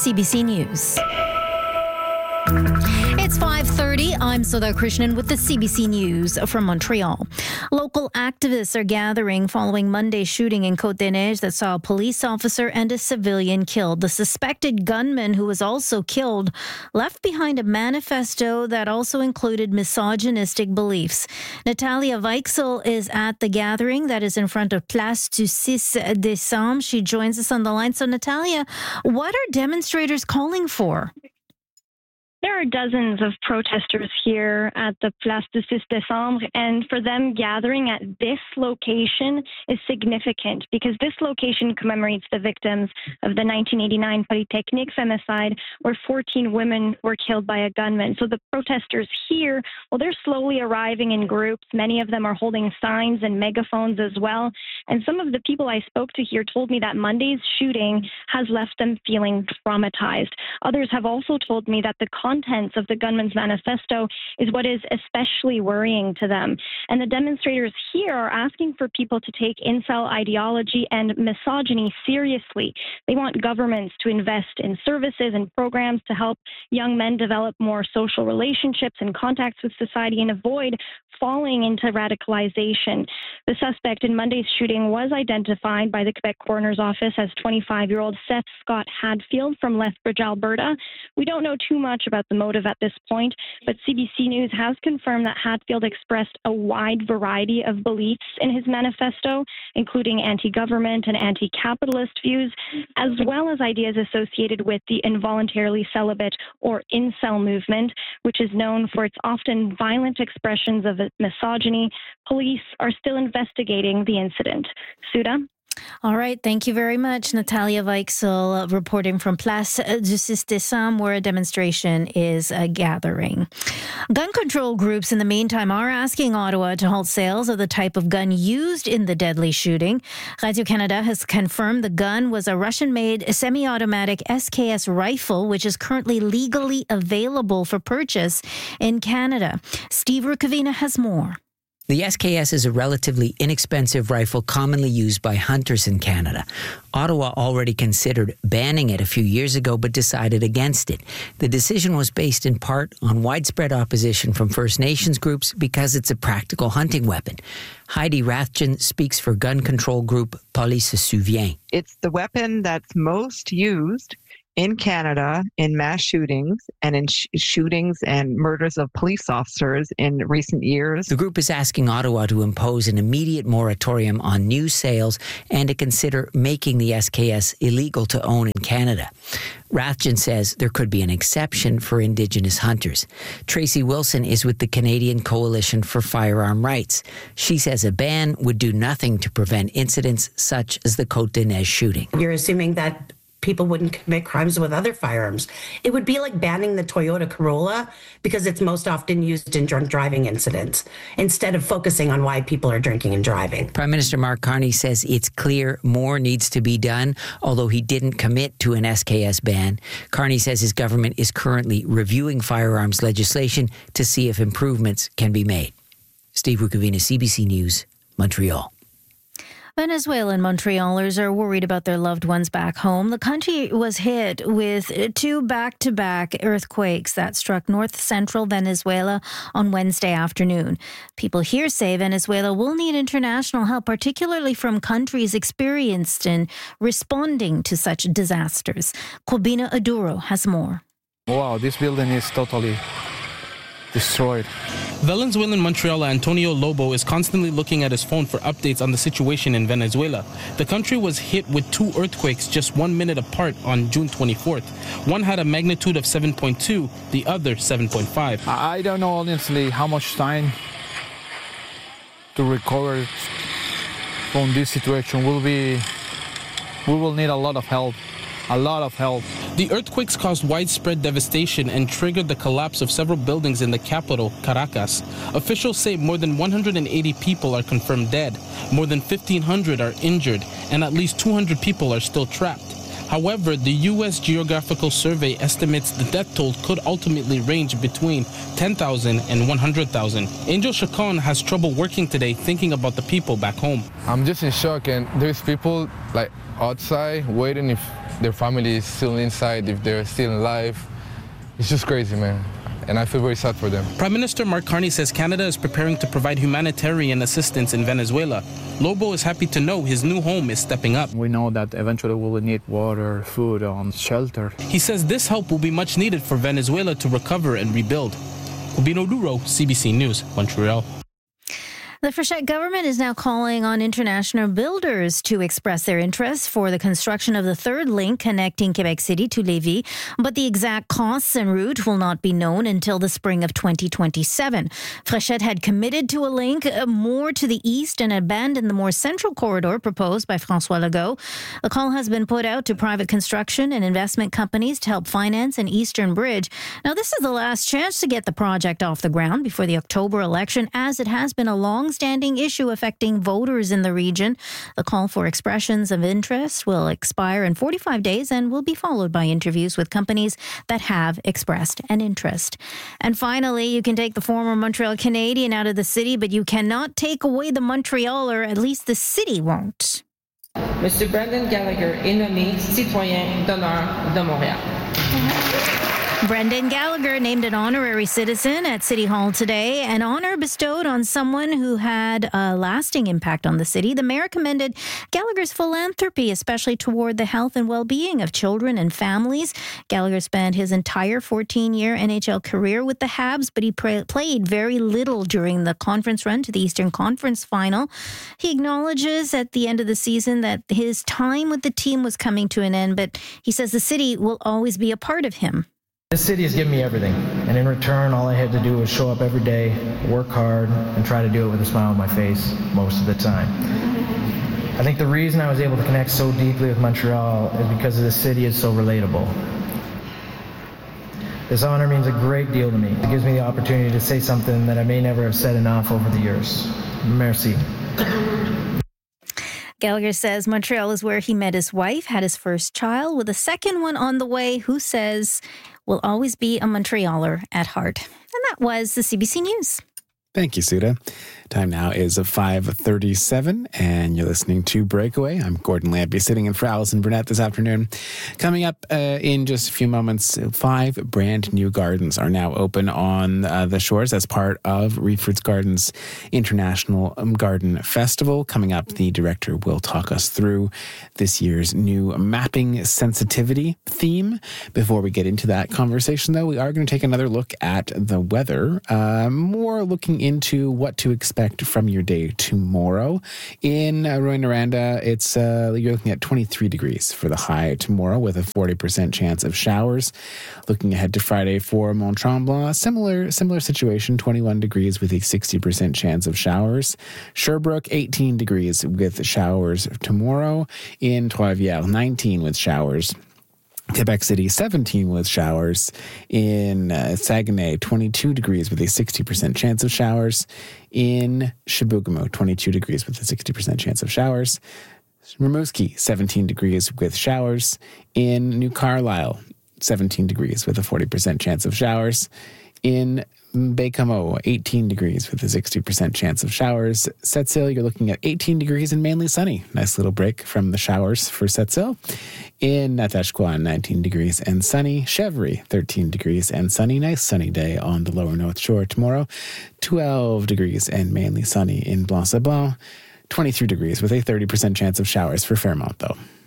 CBC News. It's 5:30. I'm Sudha Krishnan with the CBC News from Montreal. Local activists are gathering following Monday's shooting in Côte-des-Neiges that saw a police officer and a civilian killed. The suspected gunman, who was also killed, left behind a manifesto that also included misogynistic beliefs. Natalia Weichsel is at the gathering that is in front of Place du 6 Décembre. She joins us on the line. So, Natalia, what are demonstrators calling for? There are dozens of protesters here at the Place du 6 Décembre, and for them, gathering at this location is significant because this location commemorates the victims of the 1989 Polytechnique femicide, where 14 women were killed by a gunman. So the protesters here, well, they're slowly arriving in groups. Many of them are holding signs and megaphones as well. And some of the people I spoke to here told me that Monday's shooting has left them feeling traumatized. Others have also told me that the contents of the gunman's manifesto is what is especially worrying to them. And the demonstrators here are asking for people to take incel ideology and misogyny seriously. They want governments to invest in services and programs to help young men develop more social relationships and contacts with society and avoid falling into radicalization. The suspect in Monday's shooting was identified by the Quebec Coroner's Office as 25-year-old Seth Scott Hadfield from Lethbridge, Alberta. We don't know too much about the motive at this point, but CBC News has confirmed that Hadfield expressed a wide variety of beliefs in his manifesto, including anti-government and anti-capitalist views, as well as ideas associated with the involuntarily celibate or incel movement, which is known for its often violent expressions of misogyny. Police are still investigating the incident. Sudha? All right. Thank you very much, Natalia Weichsel, reporting from Place du 6 Décembre, where a demonstration is gathering. Gun control groups, in the meantime, are asking Ottawa to halt sales of the type of gun used in the deadly shooting. Radio-Canada has confirmed the gun was a Russian-made semi-automatic SKS rifle, which is currently legally available for purchase in Canada. Steve Rukavina has more. The SKS is a relatively inexpensive rifle commonly used by hunters in Canada. Ottawa already considered banning it a few years ago, but decided against it. The decision was based in part on widespread opposition from First Nations groups because it's a practical hunting weapon. Heidi Rathjen speaks for gun control group Police Se Souvient. It's the weapon that's most used in Canada in mass shootings and in shootings and murders of police officers in recent years. The group is asking Ottawa to impose an immediate moratorium on new sales and to consider making the SKS illegal to own in Canada. Rathjen says there could be an exception for Indigenous hunters. Tracy Wilson is with the Canadian Coalition for Firearm Rights. She says a ban would do nothing to prevent incidents such as the Côte-des-Neiges shooting. You're assuming that people wouldn't commit crimes with other firearms. It would be like banning the Toyota Corolla because it's most often used in drunk driving incidents, instead of focusing on why people are drinking and driving. Prime Minister Mark Carney says it's clear more needs to be done, although he didn't commit to an SKS ban. Carney says his government is currently reviewing firearms legislation to see if improvements can be made. Steve Rukavina, CBC News, Montreal. Venezuelan Montrealers are worried about their loved ones back home. The country was hit with two back-to-back earthquakes that struck north-central Venezuela on Wednesday afternoon. People here say Venezuela will need international help, particularly from countries experienced in responding to such disasters. Corbina Aduro has more. Wow, this building is totally destroyed. Venezuelan Montrealer Antonio Lobo is constantly looking at his phone for updates on the situation in Venezuela. The country was hit with two earthquakes just 1 minute apart on June 24th. One had a magnitude of 7.2, the other 7.5. I don't know honestly how much time to recover from this situation will be. We will need a lot of help. The earthquakes caused widespread devastation and triggered the collapse of several buildings in the capital, Caracas. Officials say more than 180 people are confirmed dead, more than 1,500 are injured, and at least 200 people are still trapped. However, the U.S. Geographical Survey estimates the death toll could ultimately range between 10,000 and 100,000. Angel Chacon has trouble working today thinking about the people back home. I'm just in shock, and there's people like outside waiting if their family is still inside, if they're still alive. It's just crazy, man. And I feel very sad for them. Prime Minister Mark Carney says Canada is preparing to provide humanitarian assistance in Venezuela. Lobo is happy to know his new home is stepping up. We know that eventually we will need water, food, and shelter. He says this help will be much needed for Venezuela to recover and rebuild. Rubino Duro, CBC News, Montreal. The Frechette government is now calling on international builders to express their interest for the construction of the third link connecting Quebec City to Lévis, but the exact costs and route will not be known until the spring of 2027. Frechette had committed to a link more to the east and abandoned the more central corridor proposed by François Legault. A call has been put out to private construction and investment companies to help finance an eastern bridge. Now, this is the last chance to get the project off the ground before the October election, as it has been a long-standing issue affecting voters in the region. The call for expressions of interest will expire in 45 days and will be followed by interviews with companies that have expressed an interest. And finally, you can take the former Montreal Canadian out of the city, but you cannot take away the Montrealer, at least the city won't. Monsieur Brendan Gallagher est nommé citoyen d'honneur de Montréal. Brendan Gallagher named an honorary citizen at City Hall today, an honor bestowed on someone who had a lasting impact on the city. The mayor commended Gallagher's philanthropy, especially toward the health and well-being of children and families. Gallagher spent his entire 14-year NHL career with the Habs, but he played very little during the conference run to the Eastern Conference Final. He acknowledges at the end of the season that his time with the team was coming to an end, but he says the city will always be a part of him. This city has given me everything, and in return, all I had to do was show up every day, work hard, and try to do it with a smile on my face most of the time. I think the reason I was able to connect so deeply with Montreal is because the city is so relatable. This honor means a great deal to me. It gives me the opportunity to say something that I may never have said enough over the years. Merci. Gallagher says Montreal is where he met his wife, had his first child, with a second one on the way, who says will always be a Montrealer at heart. And that was the CBC News. Thank you, Suda. Time now is 5:37, and you're listening to Breakaway. I'm Gordon Lampy, sitting in for Allison Burnett this afternoon. Coming up in just a few moments, 5 brand new gardens are now open on the shores as part of Reeford's Gardens International Garden Festival. Coming up, the director will talk us through this year's new mapping sensitivity theme. Before we get into that conversation, though, we are going to take another look at the weather, more looking into what to expect from your day tomorrow. In Rouyn-Noranda, it's you're looking at 23 degrees for the high tomorrow with a 40% chance of showers. Looking ahead to Friday for Mont-Tremblant, similar situation, 21 degrees with a 60% chance of showers. Sherbrooke, 18 degrees with showers tomorrow. In Trois-Rivières, 19 with showers. Quebec City, 17 with showers. In Saguenay, 22 degrees with a 60% chance of showers. In Chibougamau, 22 degrees with a 60% chance of showers. Rimouski, 17 degrees with showers. In New Carlisle, 17 degrees with a 40% chance of showers. In Baie-Comeau, 18 degrees with a 60% chance of showers. Sept-Îles, you're looking at 18 degrees and mainly sunny. Nice little break from the showers for Sept-Îles. In Natashquan, 19 degrees and sunny. Chevry, 13 degrees and sunny. Nice sunny day on the lower North Shore tomorrow. 12 degrees and mainly sunny in Blanc-Sablon. 23 degrees with a 30% chance of showers for Fairmont, though.